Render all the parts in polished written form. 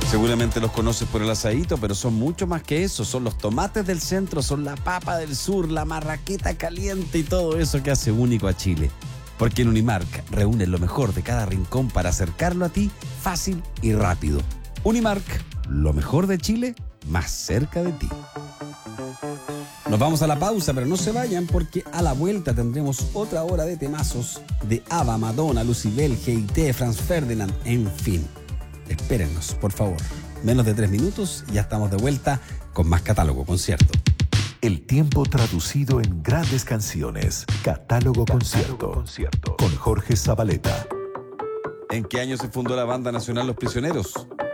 Seguramente los conoces por el asadito, pero son mucho más que eso. Son los tomates del centro, son la papa del sur, la marraqueta caliente y todo eso que hace único a Chile. Porque en Unimark reúnen lo mejor de cada rincón para acercarlo a ti fácil y rápido. Unimark, lo mejor de Chile, más cerca de ti. Nos vamos a la pausa, pero no se vayan porque a la vuelta tendremos otra hora de temazos de ABBA, Madonna, Lucybell, GIT, Franz Ferdinand, en fin. Espérennos, por favor. Menos de 3 minutos y ya estamos de vuelta con más Catálogo Concierto. El tiempo traducido en grandes canciones. Catálogo Concierto. Con Jorge Zabaleta. ¿En qué año se fundó la Banda Nacional Los Prisioneros?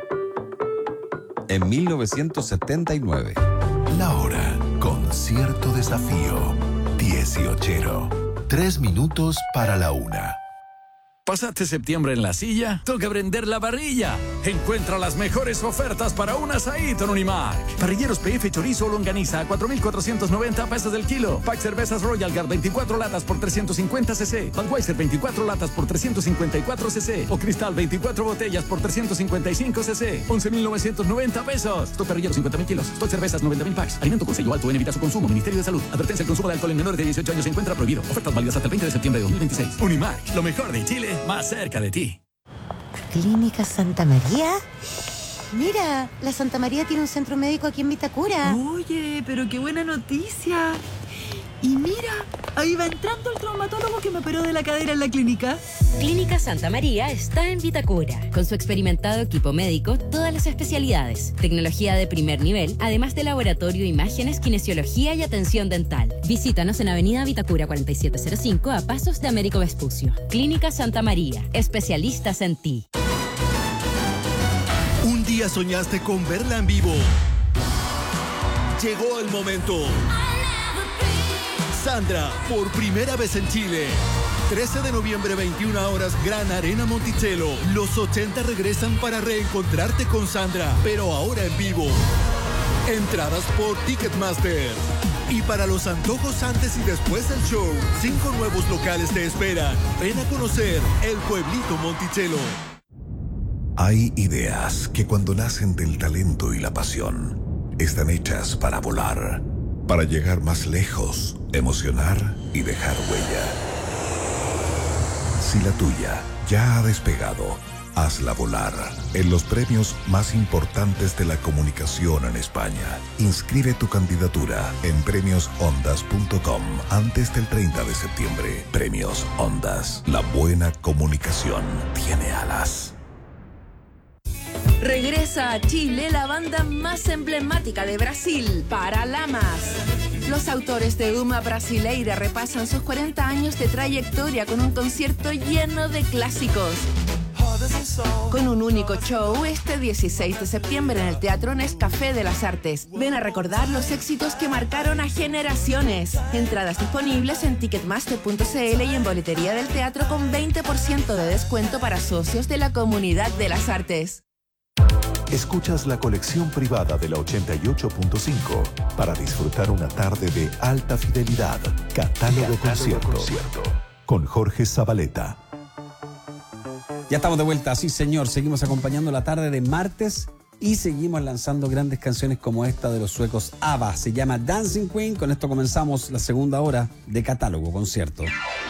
En 1979. La hora. Concierto Desafío. 18. 3 minutos para la 1. ¿Pasaste septiembre en la silla? ¡Toca prender la parrilla! Encuentra las mejores ofertas para un asadito en Unimark. Parrilleros PF chorizo o longaniza a 4,490 pesos el kilo. Pack cervezas Royal Guard 24 latas por 350 cc. Budweiser 24 latas por 354 cc. O Cristal 24 botellas por 355 cc. 11,990 pesos. Stock parrilleros 50,000 kilos. Stock cervezas 90,000 packs. Alimento con sello alto en evita su consumo. Ministerio de Salud. Advertencia: el consumo de alcohol en menores de 18 años se encuentra prohibido. Ofertas válidas hasta el 20 de septiembre de 2026. Unimark, lo mejor de Chile, más cerca de ti. ¿Clínica Santa María? Mira, la Santa María tiene un centro médico aquí en Vitacura. Oye, pero qué buena noticia. Y mira, ahí va entrando el traumatólogo que me operó de la cadera en la clínica. Clínica Santa María está en Vitacura. Con su experimentado equipo médico, todas las especialidades, tecnología de primer nivel, además de laboratorio, imágenes, kinesiología y atención dental. Visítanos en Avenida Vitacura 4705 a pasos de Américo Vespucio. Clínica Santa María, especialistas en ti. Un día soñaste con verla en vivo. Llegó el momento. Sandra, por primera vez en Chile. 13 de noviembre, 21 horas, Gran Arena Monticello. Los 80 regresan para reencontrarte con Sandra, pero ahora en vivo. Entradas por Ticketmaster. Y para los antojos antes y después del show, 5 nuevos locales te esperan. Ven a conocer el Pueblito Monticello. Hay ideas que cuando nacen del talento y la pasión, están hechas para volar, para llegar más lejos, emocionar y dejar huella. Si la tuya ya ha despegado, hazla volar en los premios más importantes de la comunicación en España. Inscribe tu candidatura en premiosondas.com antes del 30 de septiembre. Premios Ondas. La buena comunicación tiene alas. Regresa a Chile la banda más emblemática de Brasil, Paralamas. Los autores de Uma Brasileira repasan sus 40 años de trayectoria con un concierto lleno de clásicos. Con un único show este 16 de septiembre en el Teatro Nescafé de las Artes. Ven a recordar los éxitos que marcaron a generaciones. Entradas disponibles en ticketmaster.cl y en boletería del teatro con 20% de descuento para socios de la Comunidad de las Artes. Escuchas la colección privada de la 88.5 para disfrutar una tarde de alta fidelidad. Catálogo Concierto. Con Jorge Zabaleta. Ya estamos de vuelta, sí señor, seguimos acompañando la tarde de martes y seguimos lanzando grandes canciones como esta de los suecos ABBA, se llama Dancing Queen. Con esto comenzamos la segunda hora de Catálogo Concierto.